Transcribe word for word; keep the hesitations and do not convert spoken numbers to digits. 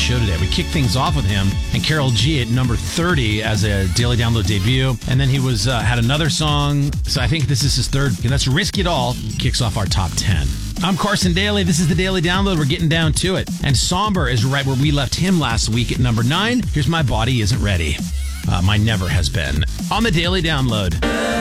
show today. We kicked things off with him and Karol G at number thirty as a Daily Download debut. And then he was uh, had another song. So I think this is his third. And that's Risk It All. Kicks off our top ten. I'm Carson Daly. This is the Daily Download. We're getting down to it. And Somber is right where we left him last week at number nine. Here's My Body Isn't Ready. Uh, my Never Has Been on the Daily Download.